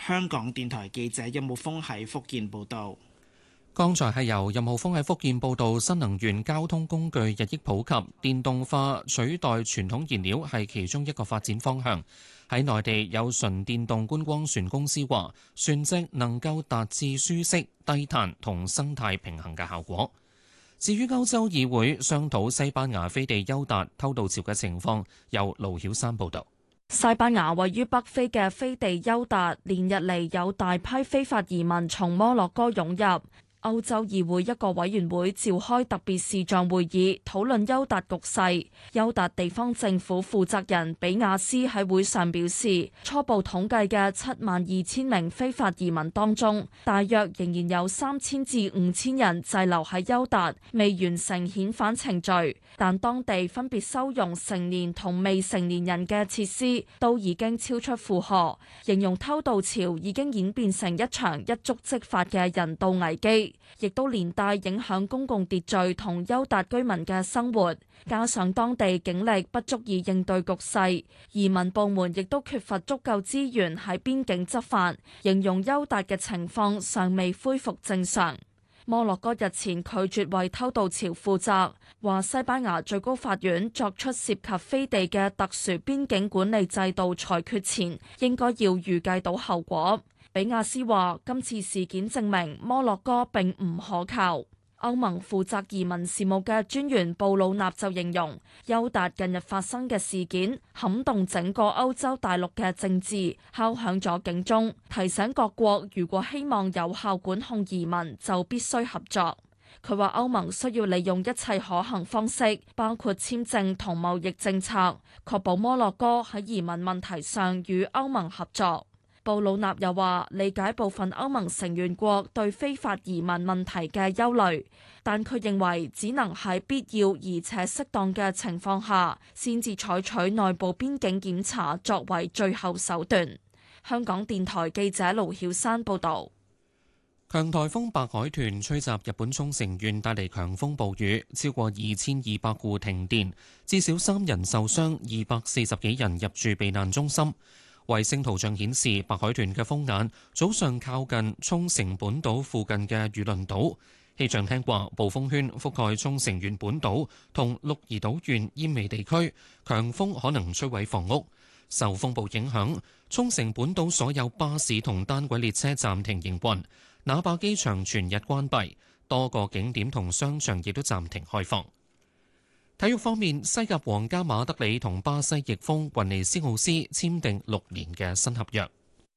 香港電台記者任浩峰喺福建報道。 剛才係由任浩峰喺福建報道，新能源交通工具日益普及，電動化取代傳統燃料係其中一個發展方向。喺內地有純電動觀光船公司話，船隻能夠達至舒適、低碳同生態平衡嘅效果。至於歐洲議會商討西班牙飛地優達偷渡潮嘅情況，由盧曉山報導。 西班牙位於北非嘅飛地優達，連日嚟有大批非法移民從摩洛哥湧入。歐洲議會一個委員會召開特別視像會議，討論優達局勢。優達地方政府負責人比亞斯喺會上表示，初步統計嘅72000名非法移民當中，大約仍然有3000至5000人滯留喺優達，未完成遣返程序。但當地分別收容成年同未成年人嘅設施都已經超出負荷，形容偷渡潮已經演變成一場一觸即發嘅人道危機。亦都連帶影響公共秩序同優達居民嘅生活，加上當地警力不足以應對局勢，移民部門亦都缺乏足夠資源喺邊境執法，形容優達嘅情況尚未恢復正常。摩洛哥日前拒絕為偷渡潮負責，話西班牙最高法院作出涉及飛地嘅特殊邊境管理制度裁決前，應該要預計到後果。比亞斯話：今次事件證明摩洛哥並唔可靠。歐盟負責移民事務嘅專員布魯納就形容，優達近日發生嘅事件撼動整個歐洲大陸嘅政治，敲響咗警鐘，提醒各國如果希望有效管控移民，就必須合作。佢話歐盟需要利用一切可行方式，包括簽證同貿易政策，確保摩洛哥喺移民問題上與歐盟合作。布魯納又話：理解部分歐盟成員國對非法移民問題嘅憂慮，但佢認為只能喺必要而且適當嘅情況下，先至採取內部邊境檢查作為最後手段。香港電台記者盧曉山報導。 強颱風白海豚吹襲日本沖繩縣，帶嚟強風暴雨，超過2200戶停電，至少3人受傷，240幾人入住避難中心。衛星圖像顯示，白海豚嘅風眼早上靠近沖繩本島附近嘅與論島。氣象廳話，暴風圈覆蓋沖繩縣本島同鹿兒島縣奄美地區，強風可能摧毀房屋。受風暴影響，沖繩本島所有巴士同單軌列車暫停營運，那霸機場全日關閉，多個景點同商場亦都暫停開放。體育方面，西甲皇家馬德里同巴西翼鋒雲尼斯奧斯簽訂6年嘅新合約。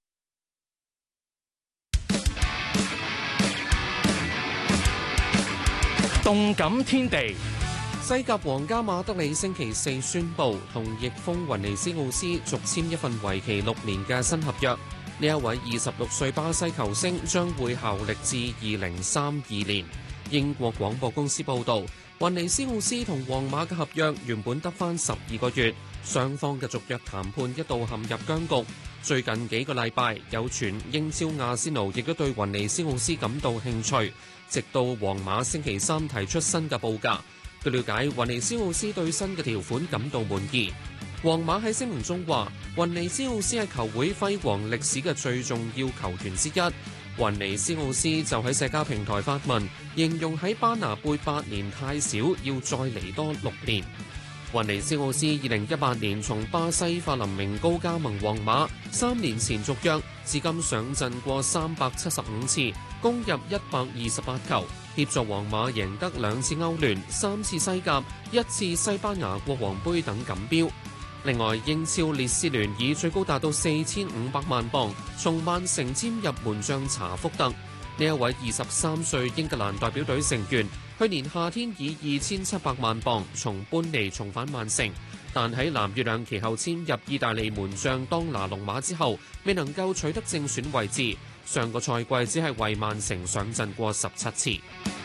動感天地， 西甲皇家馬德里星期4宣布同翼鋒雲尼斯奧斯續簽一份為期6年嘅新合約。呢一位26歲巴西球星將會效力至2032年。英國廣播公司報導，雲尼斯奧斯同皇馬嘅合約原本得返12個月，雙方嘅續約談判一度陷入僵局。最近幾個禮拜，有傳英超阿仙奴亦都對雲尼斯奧斯感到興趣，直到皇馬星期3提出新嘅報價。據了解，雲尼斯奧斯對新嘅條款感到滿意。皇馬喺聲明中話，雲尼斯奧斯係球會輝煌歷史嘅最重要球員之一。雲尼斯奧斯就喺社交平台發文，形容喺巴拿貝8年太少，要再嚟多6年。雲尼斯奧斯2018年從巴西法林明高加盟皇馬，3年前續約，至今上陣過375次，攻入128球，協助皇馬贏得2次歐聯、3次西甲、1次西班牙國王杯等錦標。另外，英超列斯聯以最高達到4500萬鎊從曼城簽入門將查福特。呢一位23歲英格蘭代表隊成員，去年夏天以2700萬鎊從般尼重返曼城，但喺藍月亮其後簽入意大利門將當拿龍馬之後，未能夠取得正選位置。上個賽季只係為曼城上陣過17次。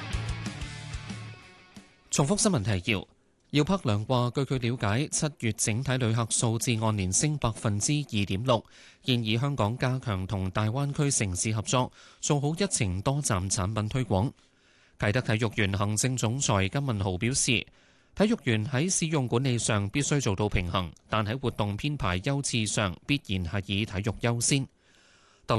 重複新聞提要。姚柏良話：據佢了解，7月整體旅客數字按年升2.6%，建議香港加強同大灣區城市合作，做好一程多站產品推廣。啟德體育園行政總裁金文豪表示，體育園喺使用管理上必須做到平衡，但喺活動編排優次上必然係以體育優先。